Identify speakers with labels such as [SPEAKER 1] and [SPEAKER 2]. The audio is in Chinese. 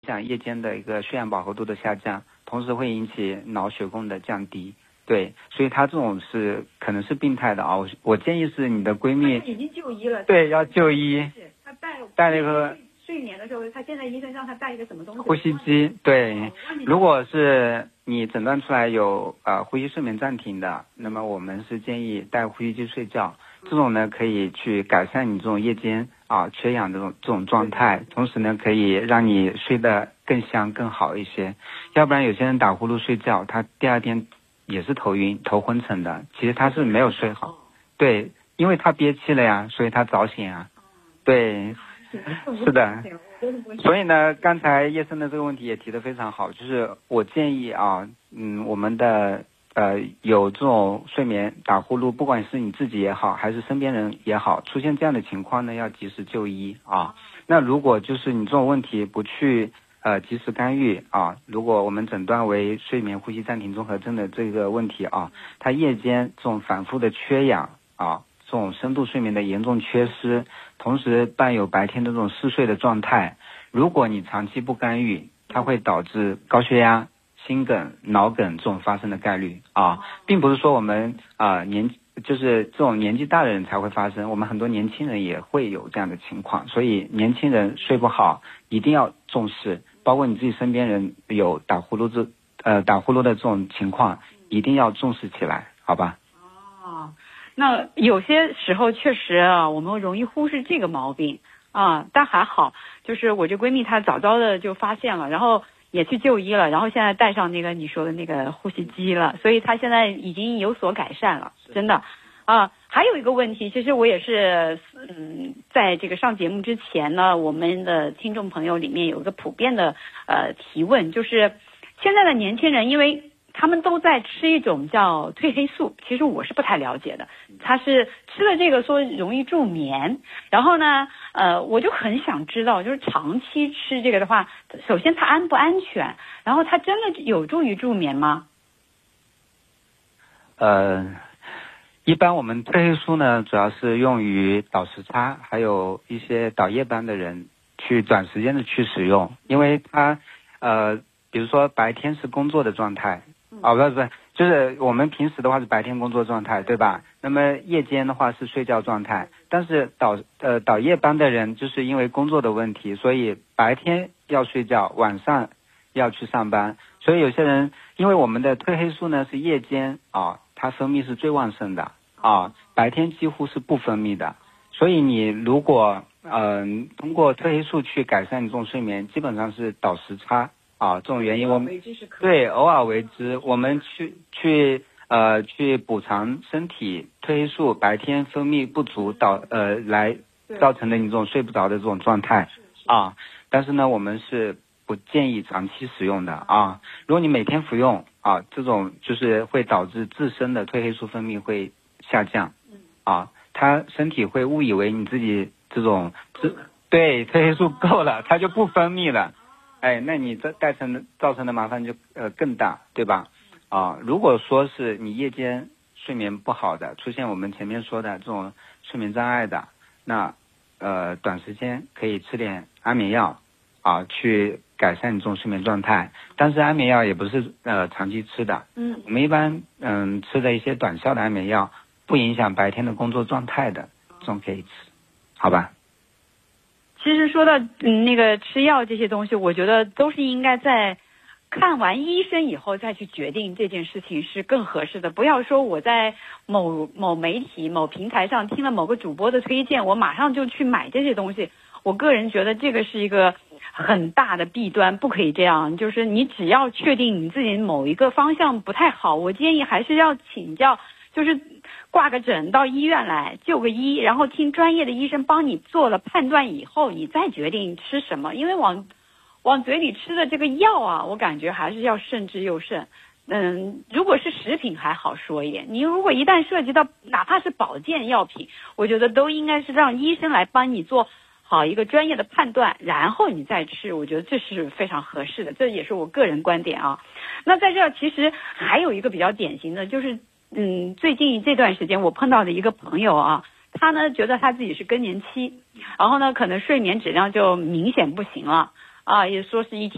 [SPEAKER 1] 响夜间的一个血氧饱和度的下降，同时会引起脑血供的降低。对，所以他这种是可能是病态的啊。我建议是你的闺蜜
[SPEAKER 2] 已经就医了。
[SPEAKER 1] 对，要就医。
[SPEAKER 2] 是他
[SPEAKER 1] 带了一个
[SPEAKER 2] 睡眠的时候，他现在医生让他带一个什么东西？
[SPEAKER 1] 呼吸机。对，如果是你诊断出来有呼吸睡眠暂停的，那么我们是建议带呼吸机睡觉。这种呢可以去改善你这种夜间缺氧这种状态，同时呢可以让你睡得更香更好一些。要不然有些人打呼噜睡觉，他第二天也是头晕头昏沉的，其实他是没有睡好。对，因为他憋气了呀，所以他早醒啊。对，是的。所以呢，刚才叶生的这个问题也提得非常好，就是我建议我们的有这种睡眠打呼噜，不管是你自己也好，还是身边人也好，出现这样的情况呢，要及时就医啊。那如果就是你这种问题不去及时干预如果我们诊断为睡眠呼吸暂停综合症的这个问题它夜间这种反复的缺氧这种深度睡眠的严重缺失，同时伴有白天的这种嗜睡的状态，如果你长期不干预，它会导致高血压、心梗、脑梗这种发生的概率并不是说我们就是这种年纪大的人才会发生，我们很多年轻人也会有这样的情况，所以年轻人睡不好一定要重视，包括你自己身边人有打呼噜的这种情况，一定要重视起来，好吧？
[SPEAKER 2] 那有些时候确实我们容易忽视这个毛病但还好，就是我这闺蜜她早早的就发现了，然后也去就医了，然后现在带上那个你说的那个呼吸机了，所以她现在已经有所改善了，真的还有一个问题，其实我也是在这个上节目之前呢，我们的听众朋友里面有一个普遍的提问，就是现在的年轻人因为他们都在吃一种叫褪黑素，其实我是不太了解的，他是吃了这个说容易助眠，然后呢我就很想知道，就是长期吃这个的话，首先它安不安全，然后它真的有助于助眠吗？
[SPEAKER 1] 一般我们褪黑素呢，主要是用于倒时差，还有一些倒夜班的人去短时间的去使用，因为它比如说白天是工作的状态不是，就是我们平时的话是白天工作状态，对吧？那么夜间的话是睡觉状态，但是倒夜班的人就是因为工作的问题，所以白天要睡觉，晚上要去上班，所以有些人因为我们的褪黑素呢是夜间它分泌是最旺盛的白天几乎是不分泌的，所以你如果通过褪黑素去改善你这种睡眠，基本上是倒时差这种原因我们对偶尔为之，我们去补偿身体褪黑素白天分泌不足来造成的你这种睡不着的这种状态但是呢我们是不建议长期使用的如果你每天服用这种就是会导致自身的褪黑素分泌会下降它身体会误以为你自己这种对褪黑素够了，它就不分泌了，那你这造成的麻烦就更大，对吧？如果说是你夜间睡眠不好的，出现我们前面说的这种睡眠障碍的，那短时间可以吃点安眠药去改善你这种睡眠状态，但是安眠药也不是长期吃的，我们一般吃的一些短效的安眠药，不影响白天的工作状态的，这种可以吃，好吧？
[SPEAKER 2] 其实说到那个吃药这些东西，我觉得都是应该在看完医生以后再去决定这件事情是更合适的。不要说我在某媒体某平台上听了某个主播的推荐，我马上就去买这些东西，我个人觉得这个是一个很大的弊端，不可以这样。就是你只要确定你自己某一个方向不太好，我建议还是要请教，就是挂个诊到医院来就个医，然后听专业的医生帮你做了判断以后，你再决定吃什么。因为往嘴里吃的这个药我感觉还是要慎之又慎。如果是食品还好说一点，你如果一旦涉及到哪怕是保健药品，我觉得都应该是让医生来帮你做好一个专业的判断，然后你再吃，我觉得这是非常合适的，这也是我个人观点那在这其实还有一个比较典型的就是最近这段时间我碰到的一个朋友他呢觉得他自己是更年期，然后呢可能睡眠质量就明显不行了也说是一天